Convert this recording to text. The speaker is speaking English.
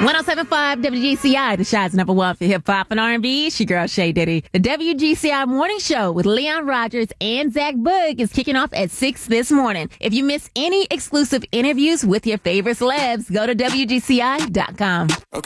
107.5 WGCI, the Shy's number one for hip hop and R&B. It's your girl Shay Diddy. The WGCI Morning Show with Leon Rogers and Zach Boog is kicking off at 6 this morning. If you miss any exclusive interviews with your favorite celebs, go to WGCI.com.